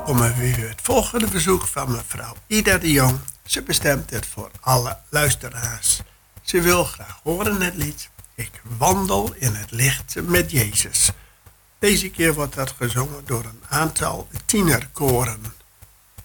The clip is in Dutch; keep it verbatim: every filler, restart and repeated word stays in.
komen we weer het volgende verzoek van mevrouw Ida de Jong. Ze bestemt het voor alle luisteraars. Ze wil graag horen het lied Ik wandel in het licht met Jezus. Deze keer wordt dat gezongen door een aantal tienerkoren.